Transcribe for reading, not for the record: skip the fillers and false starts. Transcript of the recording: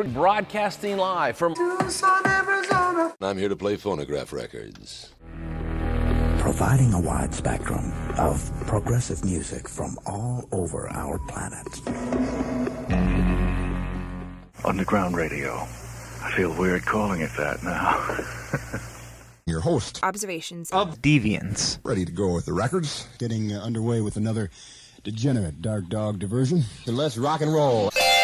broadcasting live from Tucson, Arizona. I'm here to play phonograph records. Providing a wide spectrum of progressive music from all over our planet. Underground radio. I feel weird calling it that now. Your host. Observations of Deviants. Ready to go with the records. Getting underway with another degenerate Dark Dog diversion. So let's rock and roll.